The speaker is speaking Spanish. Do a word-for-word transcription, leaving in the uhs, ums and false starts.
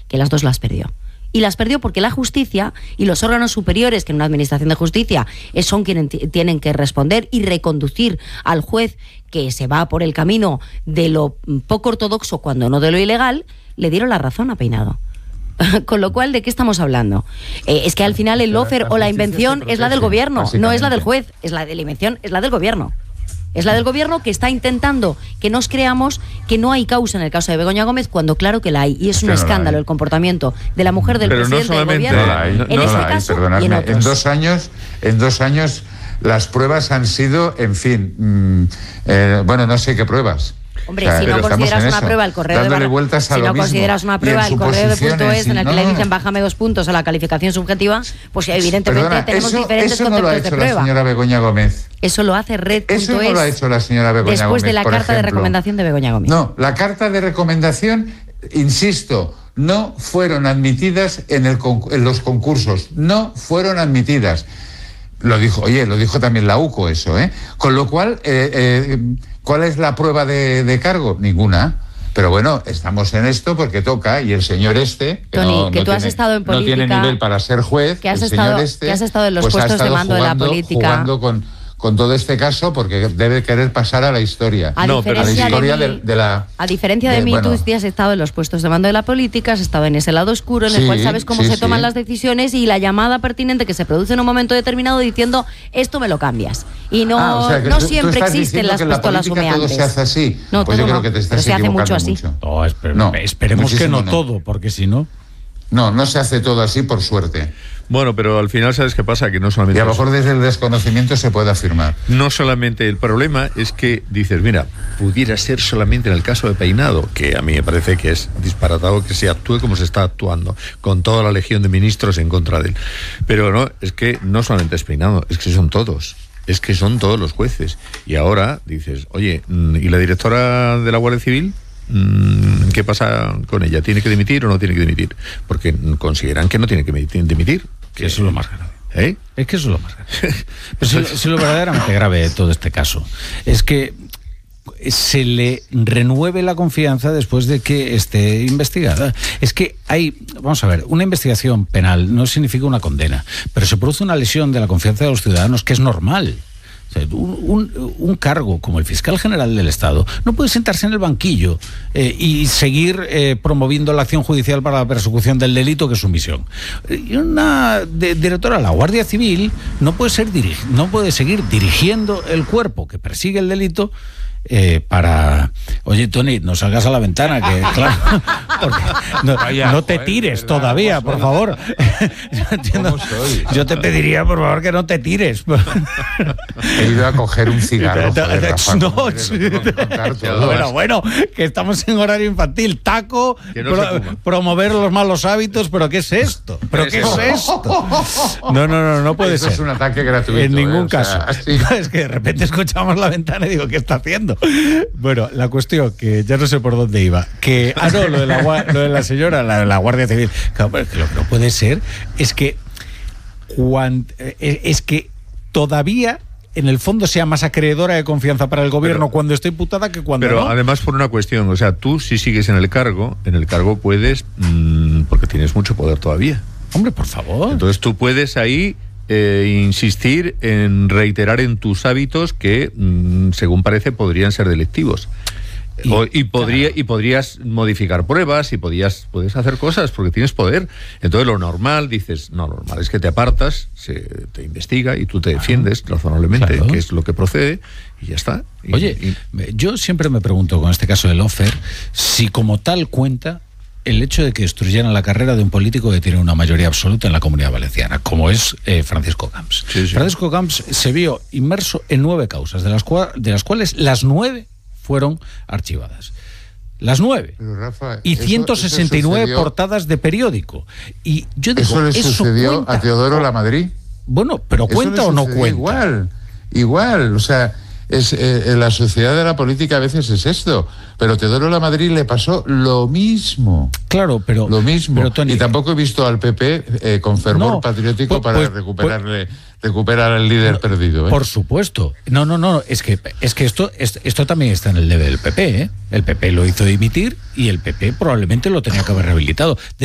que las dos las perdió. Y las perdió porque la justicia y los órganos superiores, que en una administración de justicia son quienes tienen que responder y reconducir al juez que se va por el camino de lo poco ortodoxo cuando no de lo ilegal, le dieron la razón a Peinado. Con lo cual, ¿de qué estamos hablando? Eh, es que al final el lawfare o la invención es la del gobierno, no es la del juez, es la de la invención, es la del gobierno. Es la del gobierno que está intentando que nos creamos que no hay causa en el caso de Begoña Gómez, cuando claro que la hay. Y es un no escándalo el comportamiento de la mujer del Pero presidente no del gobierno. No la hay, en no este la hay, caso perdonadme. y en otros. En dos años, en dos años las pruebas han sido, en fin, mmm, eh, bueno, no sé qué pruebas. Hombre, o sea, si no consideras una prueba el correo de Barra, si no consideras una prueba el correo de punto es en el que no, le dicen bájame dos puntos a la calificación subjetiva, pues evidentemente perdona, tenemos eso, diferentes eso conceptos no lo ha de hecho prueba. La señora Begoña Gómez. Eso lo hace red punto es. Eso no lo ha hecho la señora Begoña después Gómez. Después de la carta ejemplo. de recomendación de Begoña Gómez. No, la carta de recomendación, insisto, no fueron admitidas en, el, en los concursos, no fueron admitidas. Lo dijo, oye, lo dijo también la U C O eso, ¿eh? Con lo cual, eh, eh, ¿cuál es la prueba de, de cargo? Ninguna. Pero bueno, estamos en esto porque toca, y el señor este, que, Tony, no, que no tú has tiene, estado en política, no tiene nivel para ser juez, que has, el estado, señor este, que has estado en los pues puestos de mando jugando, de la política. Jugando con, con todo este caso porque debe querer pasar a la historia. A no, diferencia a la historia de, de, mí, de la... A diferencia de, de mí, bueno, tú has estado en los puestos de mando de la política, has estado en ese lado oscuro en el sí, cual sabes cómo sí, se toman sí. las decisiones y la llamada pertinente que se produce en un momento determinado diciendo esto me lo cambias. Y no, ah, o sea, no tú, siempre tú existen las pistolas humeantes. Todo se hace así. No, pues yo no, creo que te estás se hace mucho así. Mucho. No, esper no, esperemos que no, no todo, porque si no... No, no se hace todo así, por suerte. Bueno, pero al final, ¿sabes qué pasa? Que no solamente... Y a lo mejor desde el desconocimiento se puede afirmar. No solamente, el problema es que dices, mira, pudiera ser solamente en el caso de Peinado, que a mí me parece que es disparatado que se actúe como se está actuando, con toda la legión de ministros en contra de él. Pero no, es que no solamente es Peinado, es que son todos. Es que son todos los jueces. Y ahora dices, oye, ¿y la directora de la Guardia Civil? ¿Qué pasa con ella? ¿Tiene que dimitir o no tiene que dimitir? Porque consideran que no tiene que dimitir. Que eso es lo más grave. ¿Eh? Es que eso es lo más grave. Pero si, si lo verdaderamente grave de todo este caso es que se le renueve la confianza después de que esté investigada. Es que hay, vamos a ver, una investigación penal no significa una condena, pero se produce una lesión de la confianza de los ciudadanos que es normal. O sea, un, un, un cargo como el fiscal general del Estado no puede sentarse en el banquillo eh, y seguir eh, promoviendo la acción judicial para la persecución del delito, que es su misión. Y una de, directora de la Guardia Civil no puede, ser dirig, no puede seguir dirigiendo el cuerpo que persigue el delito eh, para... Oye, Tony, no salgas a la ventana, que claro, porque no, Vaya, no te joder, tires ¿verdad? Todavía, por favor. Yo, entiendo, yo te pediría, por favor, que no te tires. He ido a coger un cigarro. Joder, Rafa, no, no, bueno, bueno, que estamos en horario infantil. Taco, no pro, promover los malos hábitos, pero ¿qué es esto? ¿Pero qué es esto? No, no, no, no puede Eso ser. Es un ataque gratuito. En ningún eh, caso. O sea, sí. Es que de repente escuchamos la ventana y digo, ¿qué está haciendo? Bueno, la cuestión, que ya no sé por dónde iba. Que, ah, no, lo de la, lo de la señora, la, la Guardia Civil. Claro, pero que lo que no puede ser es que, cuando, es que todavía en el fondo sea más acreedora de confianza para el gobierno pero, cuando está imputada que cuando pero no. Además por una cuestión, o sea, tú si sigues en el cargo, en el cargo puedes, mmm, porque tienes mucho poder todavía. Hombre, por favor. Entonces tú puedes ahí eh, insistir en reiterar en tus hábitos que, mmm, según parece, podrían ser delictivos. Y, o, y, podría, y podrías modificar pruebas y podías, puedes hacer cosas porque tienes poder. Entonces lo normal, dices, no, lo normal es que te apartas, se te investiga y tú te defiendes claro, razonablemente, claro. que es lo que procede, y ya está. Y, Oye, y... yo siempre me pregunto con este caso del lawfare, si como tal cuenta el hecho de que destruyeran la carrera de un político que tiene una mayoría absoluta en la Comunidad Valenciana, como es eh, Francisco Camps. Sí, sí. Francisco Camps se vio inmerso en nueve causas, de las, cua- de las cuales las nueve fueron archivadas. Las nueve. Pero, Rafa, y ciento sesenta y nueve eso, eso portadas de periódico. Y yo digo, ¿eso le ¿eso sucedió cuenta? a Teodoro Lamadrid? Bueno, pero ¿cuenta o no cuenta? Igual, igual, o sea, es, eh, en la sociedad de la política a veces es esto, pero Teodoro Lamadrid le pasó lo mismo. Claro, pero... Lo mismo. Pero, Tony, y tampoco he visto al P P eh, con fervor no, patriótico pues, para pues, recuperarle... Pues, recuperar al líder no, perdido. ¿eh? Por supuesto. No, no, no, es que es que esto es, esto también está en el debe del P P, ¿eh? El P P lo hizo dimitir y el P P probablemente lo tenía que haber rehabilitado. De